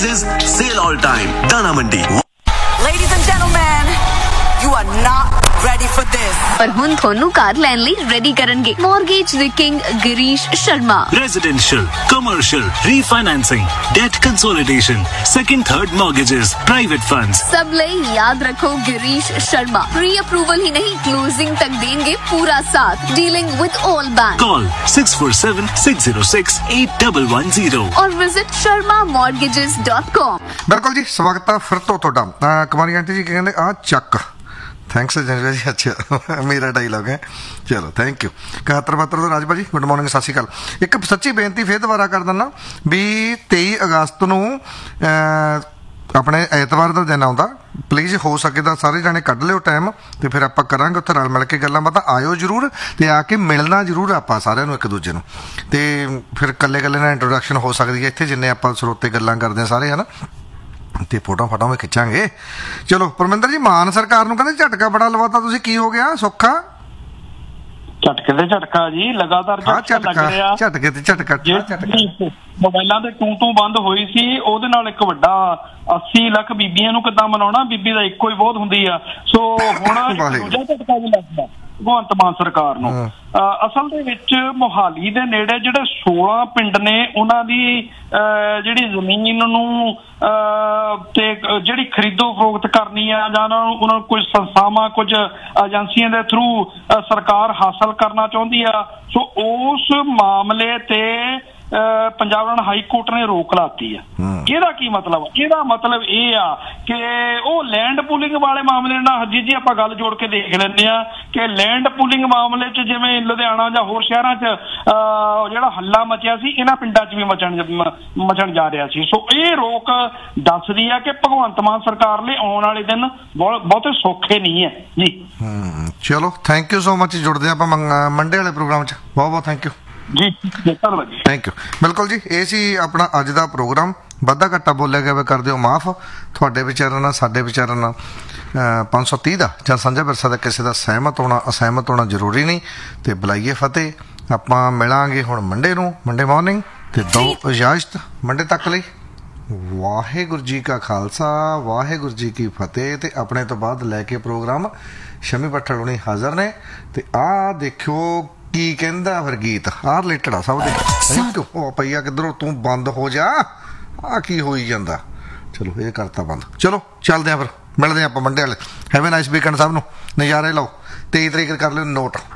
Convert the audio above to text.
prices, sale all time. Dana Mandi. Ladies and gentlemen, you are not ready for this. पर हुन थोनू car लैन लई ready करनगे mortgage the king Girish Sharma. Residential, commercial, refinancing, debt consolidation, second, third mortgages, private funds. सब लई याद रखो Girish Sharma. Pre approval ही नहीं closing तक देंगे पूरा साथ. Dealing with all bank. Call 647-606-8110. और विजिट sharmamortgages.com. ਬਿਲਕੁਲ ਜੀ, ਸਵਾਗਤ ਹੈ ਫਿਰ ਤੋਂ ਤੁਹਾਡਾ. ਕੁਮਾਰੀ ਆਂਟੀ ਜੀ ਕਹਿੰਦੇ ਆ ਚੱਕ. ਥੈਂਕਸ ਜਨਰਲ ਜੀ. ਅੱਛਾ, ਮੇਰਾ ਡਾਇਲੌਗ ਹੈ. ਚਲੋ ਥੈਂਕ ਯੂ. 7172 ਤੋਂ ਰਾਜ ਭਾਜੀ ਗੁੱਡ ਮਾਰਨਿੰਗ, ਸਤਿ ਸ਼੍ਰੀ ਅਕਾਲ. ਇੱਕ ਸੱਚੀ ਬੇਨਤੀ ਫਿਰ ਦੁਬਾਰਾ ਕਰ ਦਿੰਦਾ ਵੀ 23 ਅਗਸਤ ਨੂੰ ਆਪਣੇ ਐਤਵਾਰ ਦਾ ਦਿਨ ਆਉਂਦਾ. ਪਲੀਜ਼ ਹੋ ਸਕੇ ਤਾਂ ਸਾਰੇ ਜਾਣੇ ਕੱਢ ਲਿਓ ਟਾਈਮ ਅਤੇ ਫਿਰ ਆਪਾਂ ਕਰਾਂਗੇ ਉੱਥੇ ਰਲ ਮਿਲ ਕੇ ਗੱਲਾਂ ਬਾਤਾਂ. ਆਇਓ ਜ਼ਰੂਰ ਅਤੇ ਆ ਕੇ ਮਿਲਣਾ ਜ਼ਰੂਰ ਆਪਾਂ ਸਾਰਿਆਂ ਨੂੰ ਇੱਕ ਦੂਜੇ ਨੂੰ. ਅਤੇ ਫਿਰ ਇਕੱਲੇ ਨਾਲ ਇੰਟਰੋਡਕਸ਼ਨ ਹੋ ਸਕਦੀ ਹੈ ਇੱਥੇ ਜਿੰਨੇ ਆਪਾਂ ਸਰੋਤੇ ਗੱਲਾਂ ਕਰਦੇ ਹਾਂ ਸਾਰੇ, ਹੈ ਨਾ, ਤੇ ਫੋਟੋ ਫਾਟੋ ਵੀ ਖਿੱਚਾਂਗੇ. ਚਲੋ ਪਰਮਿੰਦਰ ਜੀ, ਮਾਨ ਸਰਕਾਰ ਨੂੰ ਕਹਿੰਦੇ ਝਟਕਾ ਬੜਾ ਲਵਾਤਾ ਤੁਸੀਂ, ਕੀ ਹੋ ਗਿਆ? ਸੌਖਾ ਝਟਕੇ ਤੇ ਝਟਕਾ ਜੀ, ਲਗਾਤਾਰ ਝਟਕੇ ਤੇ ਝਟਕਾ. ਮੋਬਾਈਲਾਂ ਤੇ ਟੂ ਬੰਦ ਹੋਈ ਸੀ, ਉਹਦੇ ਨਾਲ ਇੱਕ ਵੱਡਾ 80 ਲੱਖ ਬੀਬੀਆਂ ਨੂੰ ਕਿੱਦਾਂ ਮਨਾਉਣਾ, ਬੀਬੀ ਦਾ ਇੱਕੋ ਹੀ ਬਹੁਤ ਹੁੰਦੀ ਆ. ਸੋ ਹੁਣ ਦੂਜਾ ਝਟਕਾ ਵੀ ਲੱਗਦਾ ਭਗਵੰਤ ਮਾਨ ਸਰਕਾਰ ਨੂੰ. ਅਸਲ ਦੇ ਵਿੱਚ ਮੋਹਾਲੀ ਦੇ ਨੇੜੇ ਜਿਹੜੇ 16 ਪਿੰਡ ਨੇ, ਉਹਨਾਂ ਦੀ ਜਿਹੜੀ ਜ਼ਮੀਨ ਨੂੰ ਤੇ ਜਿਹੜੀ ਖਰੀਦੋ ਫਰੋਖਤ ਕਰਨੀ ਆ ਜਾਂ ਉਹਨਾਂ ਨੂੰ ਕੁਝ ਸੰਸਥਾਵਾਂ, ਕੁਝ ਏਜੰਸੀਆਂ ਦੇ ਥਰੂ ਸਰਕਾਰ ਹਾਸਲ ਕਰਨਾ ਚਾਹੁੰਦੀ ਆ. ਸੋ ਉਸ ਮਾਮਲੇ ਤੇ ਪੰਜਾਬ ਹਾਈ ਕੋਰਟ ਨੇ ਰੋਕ ਲਾਤੀ ਆ. ਇਹਦਾ ਕੀ ਮਤਲਬ? ਇਹਦਾ ਮਤਲਬ ਇਹ ਆ ਕਿ ਉਹ ਲੈਂਡ ਪੂਲਿੰਗ ਵਾਲੇ ਮਾਮਲੇ ਨਾਲ ਜੀ ਆਪਾਂ ਗੱਲ ਜੋੜ ਕੇ ਦੇਖ ਲੈਂਦੇ ਆ ਕਿ ਲੈਂਡ ਪੂਲਿੰਗ ਮਾਮਲੇ 'ਚ ਜਿਵੇਂ ਲੁਧਿਆਣਾ ਜਾਂ ਹੋਰ ਸ਼ਹਿਰਾਂ 'ਚ ਜਿਹੜਾ ਹੱਲਾ ਮਚਿਆ ਸੀ, ਇਹਨਾਂ ਪਿੰਡਾਂ 'ਚ ਵੀ ਮਚਣ ਜਾ ਰਿਹਾ ਸੀ. ਸੋ ਇਹ ਰੋਕ ਦੱਸਦੀ ਆ ਕਿ ਭਗਵੰਤ ਮਾਨ ਸਰਕਾਰ ਲਈ ਆਉਣ ਵਾਲੇ ਦਿਨ ਬਹੁਤੇ ਸੌਖੇ ਨਹੀਂ ਹੈ ਜੀ. ਚਲੋ ਥੈਂਕ ਯੂ ਸੋ ਮਚ. ਜੁੜਦੇ ਆਪਾਂ ਮੰਡੇ ਵਾਲੇ ਪ੍ਰੋਗਰਾਮ 'ਚ. ਬਹੁਤ ਬਹੁਤ ਜੀ, ਧੰਨਵਾਦ ਜੀ. Thank you. ਬਿਲਕੁਲ ਜੀ, ਇਹ ਸੀ ਆਪਣਾ ਅੱਜ ਦਾ ਪ੍ਰੋਗਰਾਮ. ਵਾਧਾ ਘਾਟਾ ਬੋਲਿਆ ਗਿਆ, ਕਰ ਦਿਓ ਮਾਫ. ਤੁਹਾਡੇ ਵਿਚਾਰਾਂ ਨਾਲ ਸਾਡੇ ਵਿਚਾਰਾਂ ਨਾਲ 530 ਦਾ ਜਾਂ ਸਾਂਝਾ ਵਿਰਸਾ ਦਾ ਕਿਸੇ ਦਾ ਸਹਿਮਤ ਹੋਣਾ ਅਸਹਿਮਤ ਹੋਣਾ ਜ਼ਰੂਰੀ ਨਹੀਂ. ਅਤੇ ਬੁਲਾਈਏ ਫਤਿਹ. ਆਪਾਂ ਮਿਲਾਂਗੇ ਹੁਣ ਮੰਡੇ ਨੂੰ, ਮੰਡੇ ਮਾਰਨਿੰਗ, ਅਤੇ ਦੋ ਇਜਾਜ਼ਤ ਮੰਡੇ ਤੱਕ ਲਈ. ਵਾਹਿਗੁਰੂ ਜੀ ਕਾ ਖਾਲਸਾ, ਵਾਹਿਗੁਰੂ ਜੀ ਕੀ ਫਤਿਹ. ਅਤੇ ਆਪਣੇ ਤੋਂ ਬਾਅਦ ਲੈ ਕੇ ਪ੍ਰੋਗਰਾਮ ਸ਼ਮੀ ਭੱਠਲ ਹੁਣੀ ਹਾਜ਼ਰ ਨੇ. ਅਤੇ ਆਹ ਦੇਖਿਓ ਕੀ ਕਹਿੰਦਾ ਫਿਰ ਗੀਤ, ਆਹ ਰਿਲੇਟਡ ਆ ਸਭ ਦੇ. Thank you. ਉਹ ਪਈਆ ਕਿੱਧਰੋਂ, ਤੂੰ ਬੰਦ ਹੋ ਜਾ, ਆਹ ਕੀ ਹੋਈ ਜਾਂਦਾ. ਚਲੋ ਇਹ ਕਰਤਾ ਬੰਦ. ਚਲੋ ਚੱਲਦੇ ਆ ਫਿਰ, ਮਿਲਦੇ ਆਪਾਂ ਮੰਡੇ ਵਾਲੇ. ਹੈਵ ਅ ਨਾਈਸ ਵੀਕਐਂਡ ਸਭ ਨੂੰ, ਨਜ਼ਾਰੇ ਲਓ. 23 ਤਰੀਕ ਕਰ ਲਿਓ ਨੋਟ.